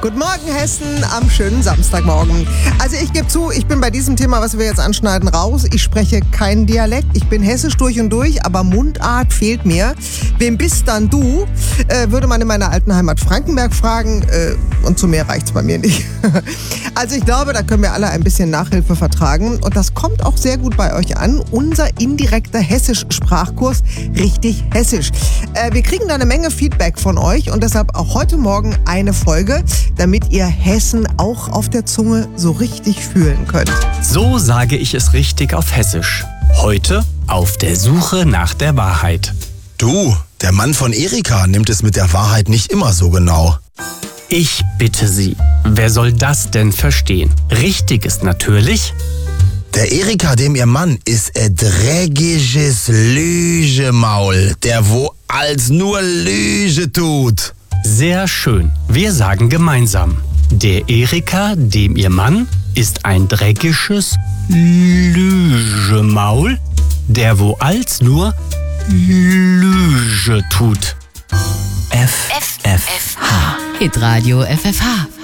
Guten Morgen, Hessen, am schönen Samstagmorgen. Also ich gebe zu, ich bin bei diesem Thema, was wir jetzt anschneiden, raus. Ich spreche keinen Dialekt. Ich bin hessisch durch und durch, aber Mundart fehlt mir. Wem bist dann du? Würde man in meiner alten Heimat Frankenberg fragen. Und zu mehr reicht's bei mir nicht. Also ich glaube, da können wir alle ein bisschen Nachhilfe vertragen. Und das kommt auch sehr gut bei euch an. Unser indirekter Hessisch-Sprachkurs, richtig hessisch. Wir kriegen da eine Menge Feedback von euch und deshalb auch heute Morgen eine Folge, damit ihr Hessen auch auf der Zunge so richtig fühlen könnt. So sage ich es richtig auf Hessisch. Heute auf der Suche nach der Wahrheit. Du, der Mann von Erika nimmt es mit der Wahrheit nicht immer so genau. Ich bitte Sie, wer soll das denn verstehen? Richtig ist natürlich: Der Erika, dem ihr Mann, ist ein dreckiges Lügemaul, der wo als nur Lüge tut. Sehr schön. Wir sagen gemeinsam: Der Erika, dem ihr Mann, ist ein dreckiges Lügemaul, der wo als nur Lüge tut. FFH. Hitradio FFH.